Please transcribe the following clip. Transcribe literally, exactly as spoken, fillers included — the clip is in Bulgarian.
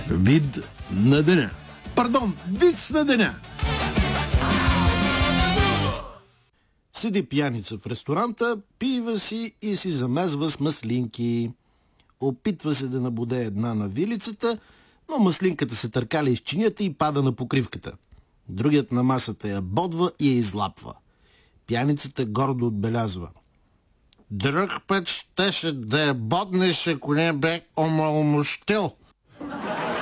Вид на деня. Пардон, виц на деня. Седи пияница в ресторанта, пива си и си замезва с маслинки. Опитва се да набуде една на вилицата, но маслинката се търкаля из чинията и пада на покривката. Другият на масата я бодва и я излапва. Пияницата гордо отбелязва: друг път щеше да я боднеш, ако не бе омалмощил.